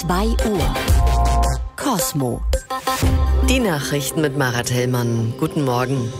2 Uhr. Kosmo. Die Nachrichten mit Marat Hellmann. Guten Morgen.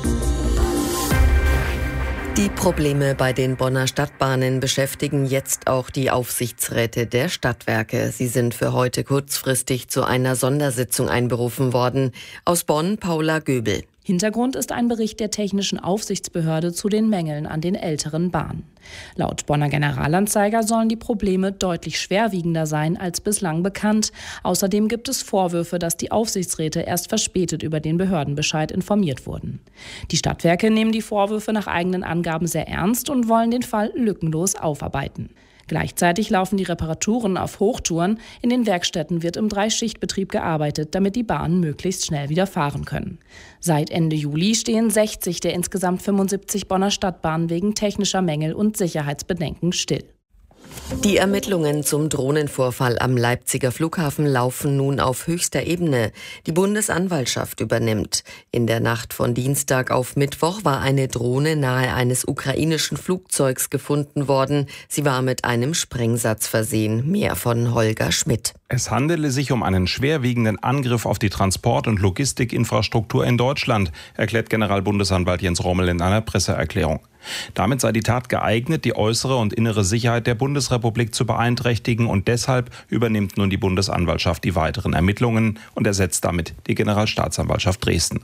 Die Probleme bei den Bonner Stadtbahnen beschäftigen jetzt auch die Aufsichtsräte der Stadtwerke. Sie sind für heute kurzfristig zu einer Sondersitzung einberufen worden. Aus Bonn Paula Göbel. Hintergrund ist ein Bericht der Technischen Aufsichtsbehörde zu den Mängeln an den älteren Bahnen. Laut Bonner Generalanzeiger sollen die Probleme deutlich schwerwiegender sein als bislang bekannt. Außerdem gibt es Vorwürfe, dass die Aufsichtsräte erst verspätet über den Behördenbescheid informiert wurden. Die Stadtwerke nehmen die Vorwürfe nach eigenen Angaben sehr ernst und wollen den Fall lückenlos aufarbeiten. Gleichzeitig laufen die Reparaturen auf Hochtouren. In den Werkstätten wird im 3-Schicht-Betrieb gearbeitet, damit die Bahnen möglichst schnell wieder fahren können. Seit Ende Juli stehen 60 der insgesamt 75 Bonner Stadtbahnen wegen technischer Mängel und Sicherheitsbedenken still. Die Ermittlungen zum Drohnenvorfall am Leipziger Flughafen laufen nun auf höchster Ebene. Die Bundesanwaltschaft übernimmt. In der Nacht von Dienstag auf Mittwoch war eine Drohne nahe eines ukrainischen Flugzeugs gefunden worden. Sie war mit einem Sprengsatz versehen. Mehr von Holger Schmidt. Es handele sich um einen schwerwiegenden Angriff auf die Transport- und Logistikinfrastruktur in Deutschland, erklärt Generalbundesanwalt Jens Rommel in einer Presseerklärung. Damit sei die Tat geeignet, die äußere und innere Sicherheit der Bundesrepublik zu beeinträchtigen, und deshalb übernimmt nun die Bundesanwaltschaft die weiteren Ermittlungen und ersetzt damit die Generalstaatsanwaltschaft Dresden.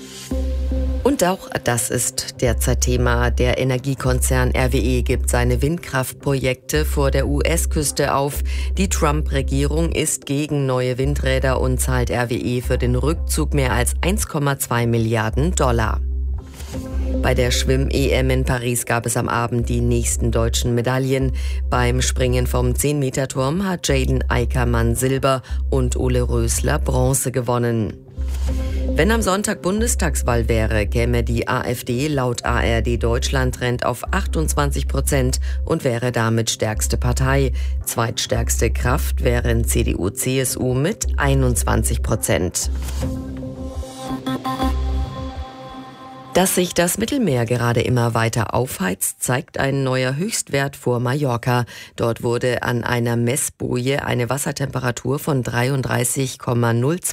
Und auch das ist derzeit Thema. Der Energiekonzern RWE gibt seine Windkraftprojekte vor der US-Küste auf. Die Trump-Regierung ist gegen neue Windräder und zahlt RWE für den Rückzug mehr als 1,2 Milliarden $. Bei der Schwimm-EM in Paris gab es am Abend die nächsten deutschen Medaillen. Beim Springen vom 10-Meter-Turm hat Jaden Eickermann Silber und Ole Rösler Bronze gewonnen. Wenn am Sonntag Bundestagswahl wäre, käme die AfD laut ARD Deutschland Trend auf 28% und wäre damit stärkste Partei. Zweitstärkste Kraft wären CDU/CSU mit 21%. Dass sich das Mittelmeer gerade immer weiter aufheizt, zeigt ein neuer Höchstwert vor Mallorca. Dort wurde an einer Messboje eine Wassertemperatur von 33,02